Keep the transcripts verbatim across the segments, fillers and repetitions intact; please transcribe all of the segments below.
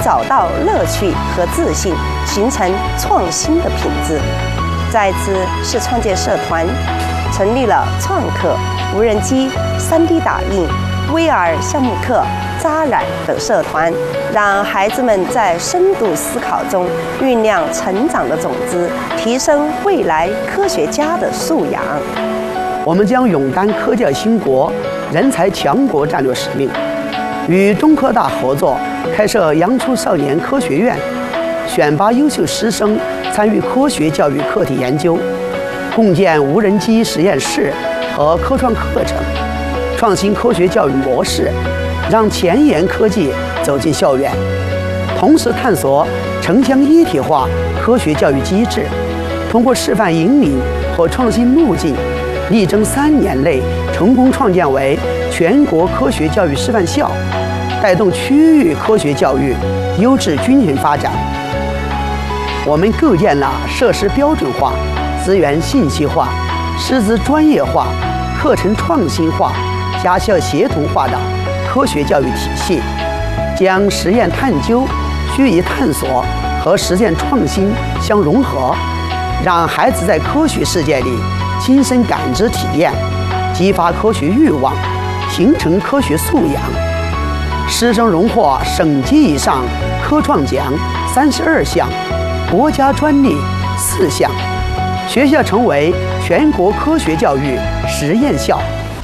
找到乐趣和自信，形成创新的品质。再次是创建社团，成立了创客、无人机、三 D 打印、V R 项目课、扎染等社团，让孩子们在深度思考中酝酿成长的种子，提升未来科学家的素养。 我们将勇担科教兴国、人才强国战略使命，与中科大合作开设阳初少年科学院，选拔优秀师生参与科学教育课题研究，共建无人机实验室和科创课程，创新科学教育模式，让前沿科技走进校园。同时探索城乡一体化科学教育机制，通过示范引领和创新路径，力争三年内成功创建为全国科学教育示范校，带动区域科学教育优质均衡发展。我们构建了设施标准化、资源信息化、师资专业化、课程创新化、家校协同化的科学教育体系，将实验探究、虚拟探索和实践创新相融合，让孩子在科学世界里亲身感知体验，激发科学欲望，形成科学素养。师生荣获省级以上科创奖三十二项，国家专利四项，学校成为全国科学教育实验校。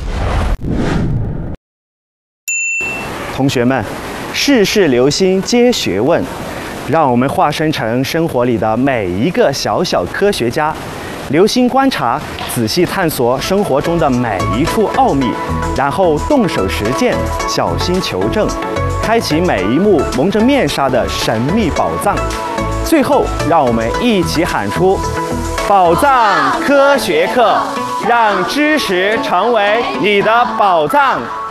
同学们，事事留心皆学问，让我们化身成生活里的每一个小小科学家，留心观察，仔细探索生活中的每一处奥秘，然后动手实践，小心求证，开启每一幕蒙着面纱的神秘宝藏。最后，让我们一起喊出：宝藏科学课，让知识成为你的宝藏。